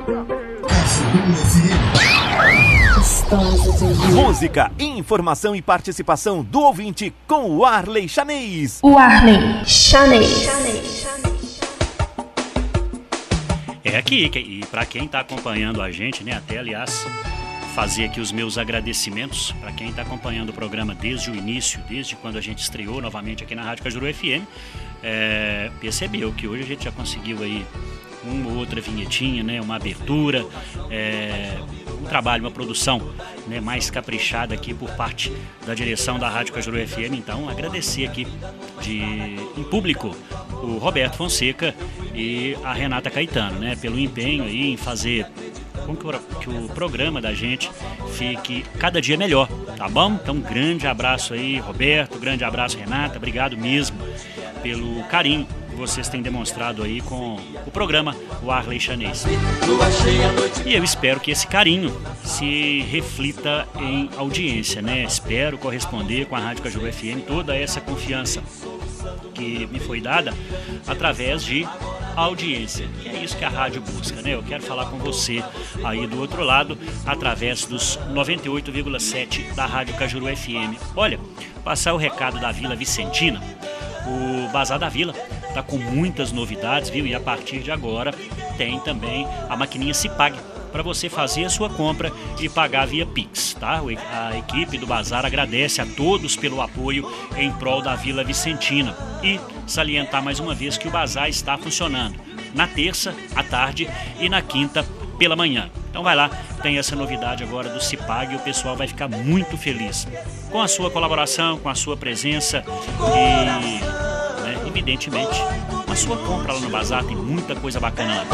Música, informação e participação do ouvinte com o Arley Chanez. O Arley Chanez. É aqui, e para quem está acompanhando a gente, né, até aliás, fazer aqui os meus agradecimentos para quem está acompanhando o programa desde o início, desde quando a gente estreou novamente aqui na Rádio Cajuru FM, percebeu que hoje a gente já conseguiu aí uma ou outra vinhetinha, né, uma abertura, um trabalho, uma produção, né, mais caprichada aqui por parte da direção da Rádio Cajuru FM. Então, agradecer aqui em público o Roberto Fonseca e a Renata Caetano, né, pelo empenho aí em fazer com que o programa da gente fique cada dia melhor, tá bom? Então, um grande abraço aí, Roberto, grande abraço, Renata, obrigado mesmo pelo carinho que vocês têm demonstrado aí com o programa O Arley Chanez. E eu espero que esse carinho se reflita em audiência, né? Espero corresponder com a Rádio Cajuru FM toda essa confiança que me foi dada através de audiência. E é isso que a rádio busca, né? Eu quero falar com você aí do outro lado através dos 98,7 da Rádio Cajuru FM. Olha, passar o recado da Vila Vicentina. O Bazar da Vila está com muitas novidades, viu? E a partir de agora tem também a maquininha Cipag para você fazer a sua compra e pagar via Pix, tá? A equipe do Bazar agradece a todos pelo apoio em prol da Vila Vicentina e salientar mais uma vez que o Bazar está funcionando na terça à tarde e na quinta pela manhã. Então vai lá, tem essa novidade agora do Cipag e o pessoal vai ficar muito feliz com a sua colaboração, com a sua presença e, né, evidentemente, com a sua compra lá no Bazar. Tem muita coisa bacana lá.